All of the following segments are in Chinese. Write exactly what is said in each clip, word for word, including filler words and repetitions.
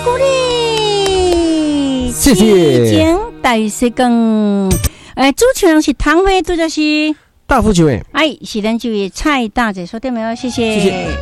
鼓励， 谢谢。 西景大师公，诶，主持人是唐辉，杜教师。 大福球诶， 哎，是咱这位蔡大姐说对没有？谢谢。 谢谢。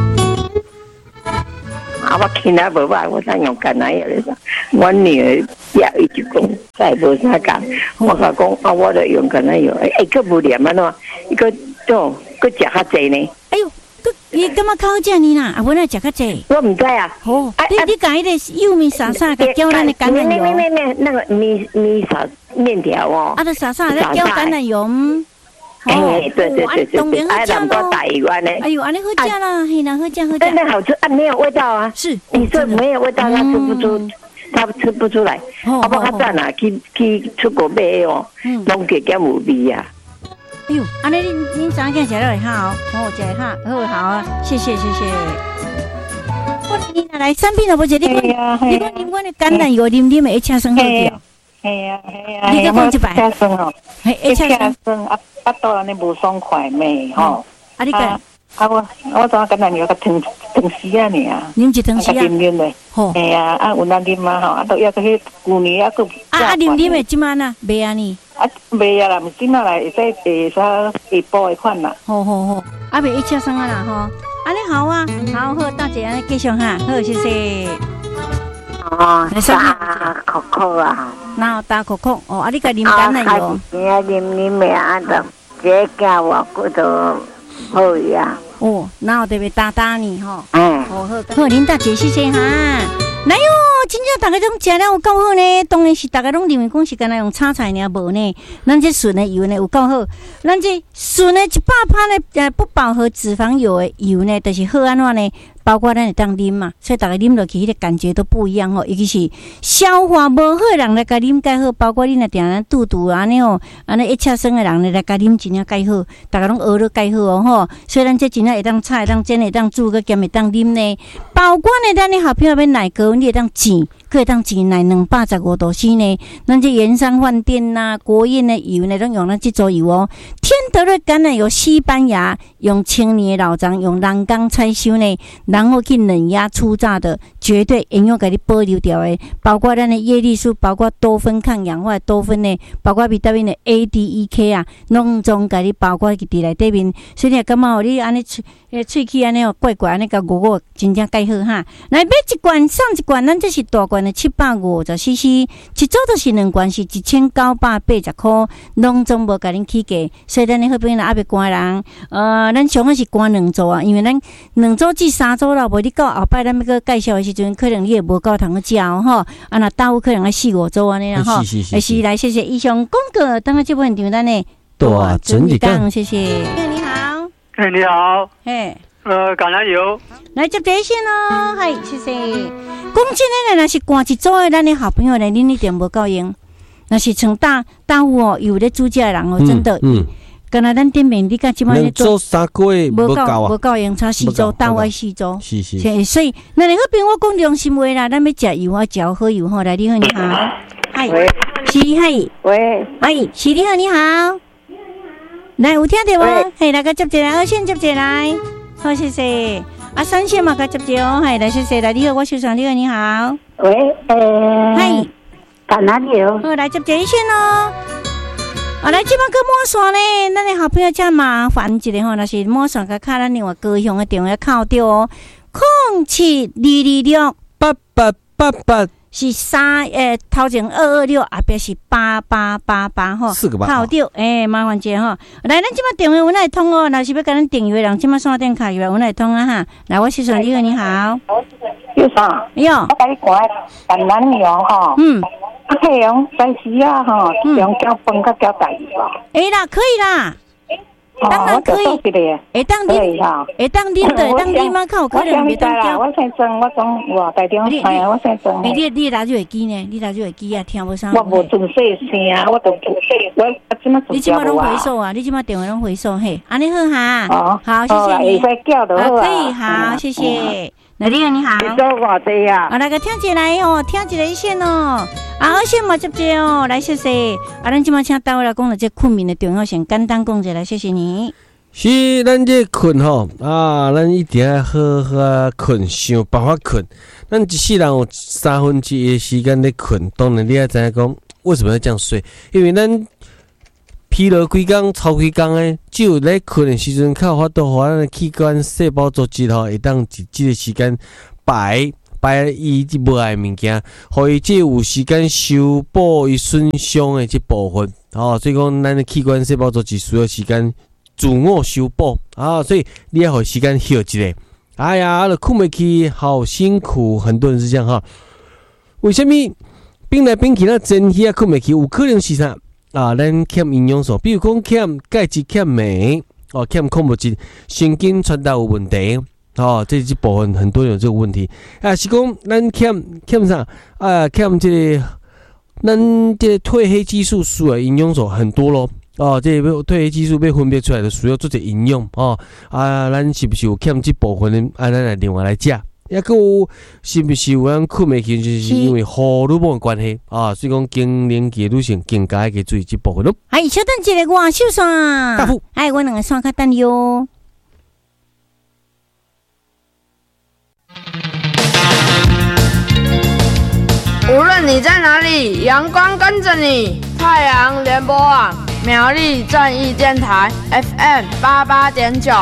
啊，我听啊无歹，我才用橄榄油咧。我女儿也一直讲，再无啥讲。我甲讲啊，我就用橄榄油。哎，佫无念啊喏，伊佫种佫食较济呢。 哎呦，你干嘛靠这呢啦？啊，我来食较济。 我唔知啊。 哦，你你讲迄个幼米撒撒，个叫咱的橄榄油。 没没没，那个米米撒面条哦。 啊，就撒撒，再叫橄榄油。 哎，对对对对对，哎，那么多大一碗呢。 哎呦，安尼好食啦，嘿啦，好食好食。 真的好吃啊，没有味道啊。 是， 你说没有味道，他吃不出，他吃不出来。啊，不，他在哪去去出国买哦，拢给减有味啊。 哎呦，安尼恁恁早间食了会好，好食哈，好好啊，谢谢谢谢。我你拿来产品了不？这你讲，你讲你讲的橄榄油啉啉的一车生好掉。 系啊系啊， 你再讲一摆。 车生哦， 一车生啊啊，到安尼无爽快咩吼？ 啊你个啊我我怎橄榄油个汤汤丝啊你啊， 啉一汤丝啊， 啉啉嘞。 吼， 系啊啊有咱啉啊吼，啊都要个迄旧年啊个。 啊啊啉啉的即满啊，袂安尼。 啊袂啊啦，毋即满来会使会使下补的款啦。 好好好，啊袂一车生啊啦吼，安尼好啊，好好大姐安尼继续哈，好谢谢。 哦，大可可啊， 然后大可可哦，啊你个啉橄榄油， 你啊啉啉咩啊？就这家我骨头好呀。 哦，然后特别大大呢吼， 嗯， 好好好，恁大姐谢谢哈。来哟，真正大家拢食了有够好呢，当然是大家拢认为讲是干那用炒菜呢，无呢，咱这纯的油呢有够好，咱这纯的一百趴呢，呃不饱和脂肪油的油呢，就是好安怎呢？包括咱会当啉嘛，所以大家啉落去，迄个感觉都不一样吼。尤其是消化无好的人来甲啉介好，包括恁若定咱肚肚安尼哦，安尼一切生的人来甲啉真正介好，大家拢学得介好哦吼。所以咱这真正会当炒、会当煎、会当煮，佮兼会当啉呢。包括呢，咱的好朋友要奶糕，你会当煎，佮会当煎奶两百十五度 C 呢。咱这盐商饭店呐、国宴的油呢，拢用咱这组油哦。天德瑞橄榄油，西班牙用千年的老张，用人工采收呢。然后去冷压初榨的，绝对营养给你保留掉的，包括咱的叶绿素，包括多酚抗氧化多酚呢，包括维他命的 A、D、E、K 啊，拢总给你包括伫内底面。所以你感觉你安尼喙诶喙齿安尼哦怪怪安尼个五五真正介好哈。来买一罐送一罐，咱这是大罐的七百五十 C C， 一组就是两罐是一千九百八十块，拢总无给恁起价。所以咱的好朋友阿别关人，呃，咱上个是关两组啊，因为咱两组至三组了，无你到后摆咱要个介绍的时阵，可能你也无够通去食哦吼。啊，那大有可能要四五组安尼啦吼。是是是。来，谢谢以上广告，等下这部分场咱呢。 大整理讲， 谢谢。你好。 哎，你好。 嘿。 呃，橄榄油。 来接电线哦，嗨，谢谢。讲真诶，若是赶一组诶，咱的好朋友呢，恁一点无够用。若是像大大有哦，有咧煮食诶人哦，真的。嗯。敢若咱店面，你甲即摆咧做三个月无够啊， 无够用，差四组，大外四组。 是是。 所以，那你好朋友，我讲良心话啦，咱要食油啊，食好油吼。来，你好，你好。嗨。是嗨。 喂。 哎，是你好，你好。来，有听到无？嘿，来个接一来，二线接一来。好，谢谢。啊，三线嘛，个接一哦。嘿，来，谢谢。来，你好，我小常，你好，你好。 喂，呃。 嗨。 橄榄油。 好，来接一线哦。啊，来即摆去抹线呢，咱的好朋友真麻烦一个吼，若是抹线甲卡咱另外高雄的电话扣掉哦，空七二二六八八八八是三诶，头前二二六，后壁是八八八八吼， 四个八扣掉诶，麻烦者吼。来，咱即摆电话阮来通哦，若是要甲咱订阅人，即摆线电卡入来阮来通啊哈。来，我先生你好，你好。 有啥？ 有。 我甲你讲橄榄油吼。嗯。啊，可以用在时啊吼，用搅饭甲搅蛋吧。 会啦，可以啦。当然可以，会当啉，会当啉的，会当啉嘛，靠可能袂当搅。 我先装，我装哇，台中哎，我先装。 你你拿住耳机呢？你拿住耳机啊，听无啥。 我无准细声，我都准细，我我即马你即马拢回收啊？你即马电话拢回收嘿？安尼好哈。哦，好，谢谢你。 会使叫就好啊。 可以，好，谢谢。那你好，你好。 你做偌济啊？ 啊，来个听起来哦，听起来一线哦。啊，二线嘛接接哦，来谢谢。啊，咱即马请到来讲了这困眠的重要性，简单讲一下，谢谢你。 是咱这困吼啊，咱一定要好好困，想办法困。 咱一世人有三分之一的时间在困，当然你要知影讲为什么要这样睡，因为咱疲劳规工、操规工诶，只有咧困的时阵，才有法度互咱的器官、细胞、组织吼，会当伫即个时间排排伊无爱的物件，互伊即有时间修补伊损伤的即部分。哦，所以讲咱的器官、细胞、组织需要时间自我修补啊，所以你要互时间休一下。哎呀，了困袂去，好辛苦，很多人是这样哈。为什么变来变去那真气啊困袂去？有可能是啥啊？咱欠营养素，比如讲欠钙质、欠镁，哦，欠矿物质，神经传导有问题，哦，这这部分很多人有这个问题。啊，是讲咱欠欠啥啊？欠这个、咱这个褪黑激素需要营养素很多咯。哦，这个褪黑激素被分别出来的，需要做者营养哦。啊，咱是不是有欠这部分的？啊，咱来另外来食。也个是不是有咱困袂去，就是因为荷尔蒙的关系啊，所以讲更年期女性更加要注意这部分咯。 哎，稍等一下，我秀山大夫， 哎，我两个线较等你哦。 无论你在哪里，阳光跟着你。太阳联播网苗栗正义电台 F M 八八点九。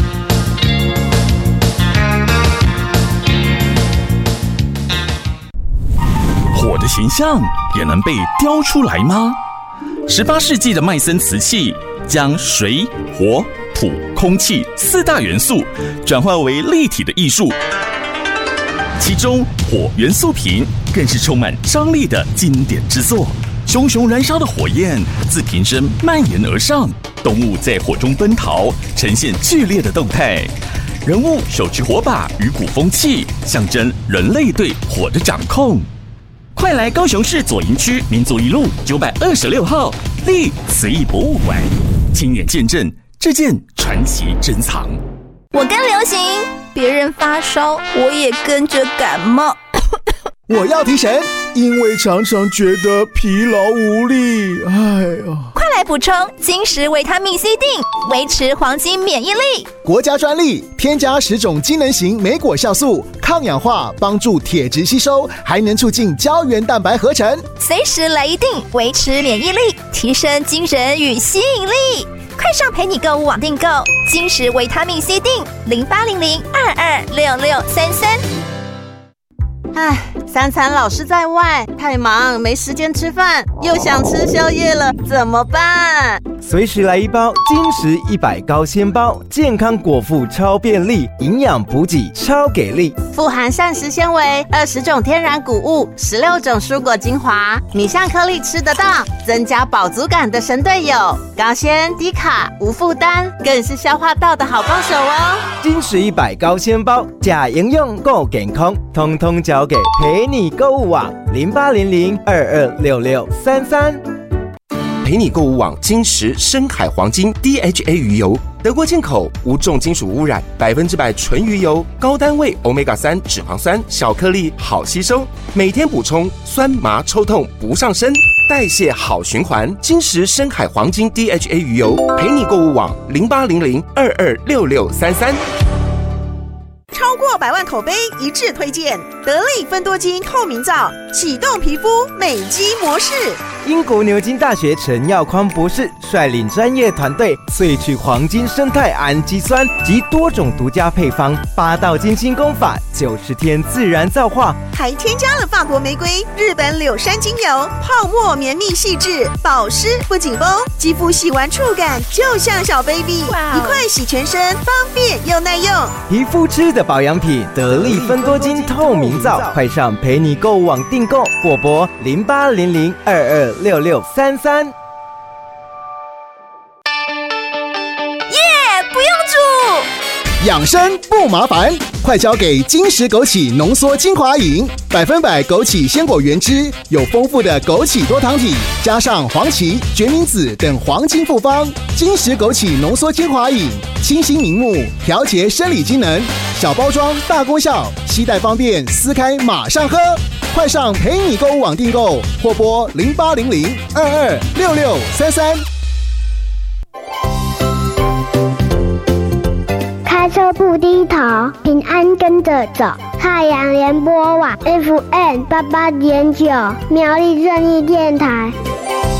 火的形象也能被雕出来吗？十八世纪的麦森瓷器将水、火、土、空气四大元素转化为立体的艺术，其中火元素瓶更是充满张力的经典之作。熊熊燃烧的火焰自瓶身蔓延而上，动物在火中奔逃，呈现剧烈的动态。人物手持火把与鼓风器，象征人类对火的掌控。快来高雄市左营区民族一路九百二十六号立瓷艺博物馆，亲眼见证这件传奇珍藏。 我跟流行，别人发烧，我也跟着感冒。 我要提神，因为常常觉得疲劳无力。哎呀， 快来补充金石维他命 C 锭，维持黄金免疫力。 国家专利，添加十种机能型莓果酵素，抗氧化，帮助铁质吸收，还能促进胶原蛋白合成。 随时来一锭，维持免疫力，提升精神与吸引力。快上陪你购物网订购金石维他命 C 锭，零八零零二二六六三三。 唉，三餐老是在外，太忙没时间吃饭，又想吃宵夜了，怎么办？ 随时来一包金石一百高纤包，健康果腹超便利，营养补给超给力， 富含膳食纤维、二十种天然谷物、十六种蔬果精华，米香颗粒吃得到，增加饱足感的神队友，高纤低卡无负担，更是消化道的好帮手哦。 金石一百高纤包，假营养够健康，通通交给陪你购物网零八零零二二六六三三。 陪你购物网金石深海黄金 D H A 鱼油，德国进口，无重金属污染，百分之百纯鱼油，高单位 欧米伽三 脂肪酸，小颗粒好吸收，每天补充，酸麻抽痛不上身，代谢好循环。金石深海黄金 D H A 鱼油，陪你购物网零八零零二二六六三三。 超过百万口碑一致推荐得力芬多精透明皂，启动皮肤美肌模式。 英国牛津大学陈耀匡博士率领专业团队萃取黄金生态氨基酸及多种独家配方，八道精心工法，九十天自然皂化， 还添加了法国玫瑰、日本柳杉精油，泡沫绵密细致，保湿不紧绷，肌肤洗完触感就像小 baby， 一块洗全身，方便又耐用。 皮肤吃的保养品，得力芬多精透明皂，快上陪你购物网订购，或拨零八零零二二六六三三。 耶，不用煮， 养生不麻烦，快交给金石枸杞浓缩精华饮，百分百枸杞鲜果原汁，有丰富的枸杞多糖体，加上黄芪、决明子等黄金复方。金石枸杞浓缩精华饮，清新明目，调节生理机能，小包装大功效，携带方便，撕开马上喝。快上陪你购物网订购，或拨零八零零二二六六三三。 开车不低头，平安跟着走。 太阳联播网 F M 八八点九，苗栗正义电台。